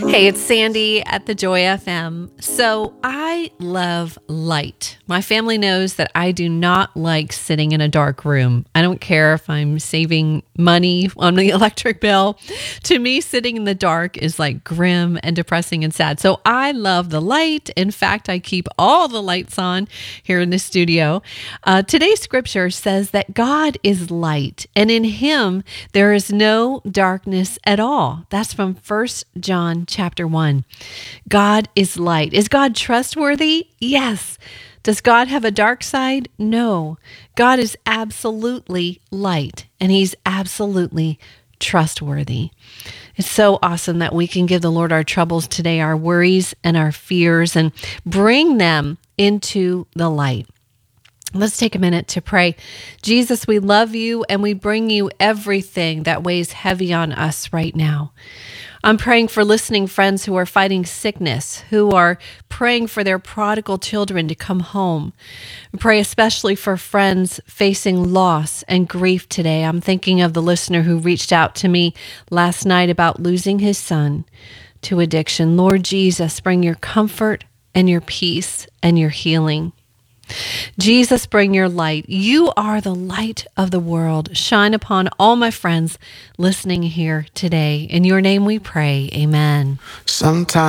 Hey, it's Sandy at the Joy FM. So I love light. My family knows that I do not like sitting in a dark room. I don't care if I'm saving money on the electric bill. To me, sitting in the dark is like grim and depressing and sad. So I love the light. In fact, I keep all the lights on here in the studio. Today's scripture says that God is light, and in him there is no darkness at all. That's from 1 John chapter 1. God is light. Is God trustworthy? Yes. Does God have a dark side? No. God is absolutely light, and he's absolutely trustworthy. It's so awesome that we can give the Lord our troubles today, our worries and our fears, and bring them into the light. Let's take a minute to pray. Jesus, we love you and we bring you everything that weighs heavy on us right now. I'm praying for listening friends who are fighting sickness, who are praying for their prodigal children to come home. I pray especially for friends facing loss and grief today. I'm thinking of the listener who reached out to me last night about losing his son to addiction. Lord Jesus, bring your comfort and your peace and your healing. Jesus, bring your light. You are the light of the world. Shine upon all my friends listening here today. In your name we pray. Amen. Sometimes